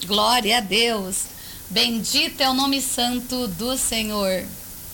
Glória a Deus. Bendito é o nome santo do Senhor.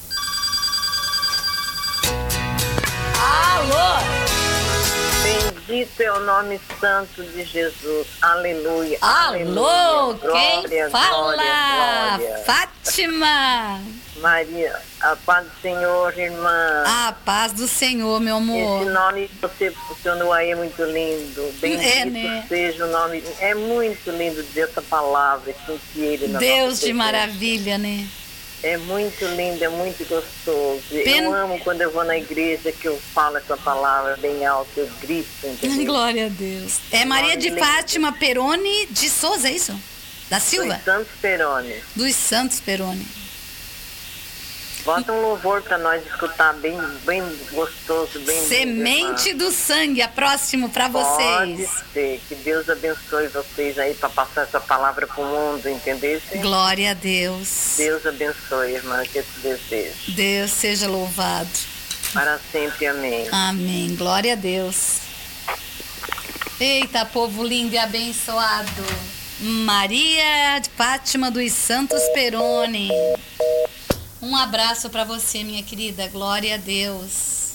Alô! Bendito é o nome santo de Jesus. Aleluia. Alô! Glória, Quem fala? glória, glória. Fátima. Maria, a paz do Senhor, irmã. A paz do Senhor, meu amor. Esse nome que você funcionou aí é muito lindo. Bendito né? seja o nome. É muito lindo dizer essa palavra, sentir ele na Deus nossa de presença. maravilha, né? É muito lindo, é muito gostoso. Eu amo quando eu vou na igreja que eu falo essa palavra bem alto, eu grito, entendeu? Glória a Deus. É Maria de Fátima Peroni de Souza, é isso? Da Silva? Dos Santos Peroni. Dos Santos Peroni. Bota um louvor para nós escutar bem gostoso, bem Semente lindo, do Sangue, a próximo para vocês. Pode ser, que Deus abençoe vocês aí para passar essa palavra para o mundo, entendeu? Glória a Deus. Deus abençoe, irmã, que esse desejo. Deus seja louvado. Para sempre, amém. Amém, glória a Deus. Eita, povo lindo e abençoado. Maria de Fátima dos Santos Peroni. Um abraço para você, minha querida. Glória a Deus.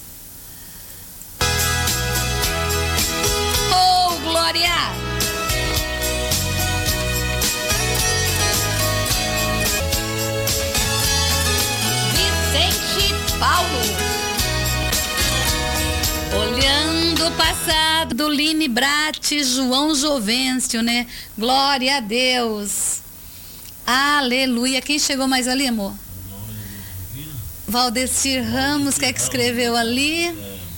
Oh, glória! Vicente Paulo. Olhando o passado do Line Brat, João Jovencio, né? Glória a Deus. Aleluia. Quem chegou mais ali, amor? Valdecir Ramos, que escreveu ali?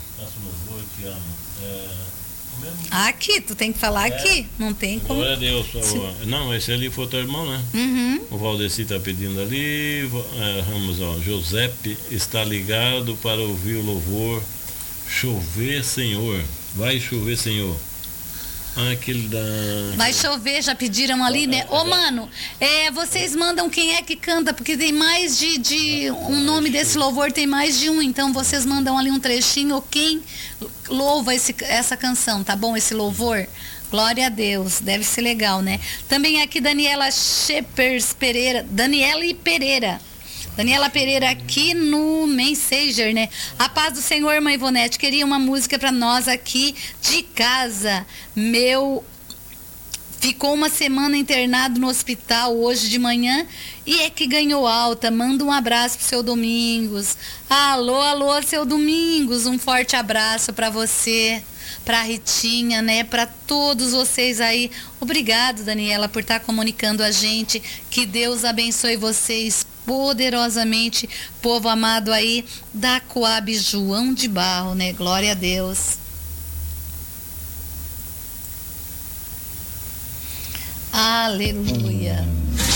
Aqui, tu tem que falar aqui, não tem como. Glória a Deus, por favor. Não, esse ali foi teu irmão, né? Uhum. O Valdeci tá pedindo ali. Ramos, ó. Giuseppe está ligado para ouvir o louvor Chover Senhor. Vai chover, Senhor. Aquele da... Vai chover, já pediram ali, né? Ô, mano, vocês mandam quem é que canta, porque tem mais de um nome desse louvor, tem mais de um, então vocês mandam ali um trechinho, ou quem louva essa canção, tá bom? Esse louvor. Glória a Deus, deve ser legal, né? Também aqui Daniela Shepers Pereira, Daniela Pereira aqui no Messenger, né? A paz do Senhor, irmã Ivonete, queria uma música para nós aqui de casa. Ficou uma semana internado no hospital hoje de manhã e é que ganhou alta. Manda um abraço pro seu Domingos. Alô, seu Domingos, um forte abraço para você, pra Ritinha, né? Para todos vocês aí. Obrigado, Daniela, por estar comunicando a gente. Que Deus abençoe vocês poderosamente, povo amado aí da Coab João de Barro, né? Glória a Deus. Aleluia.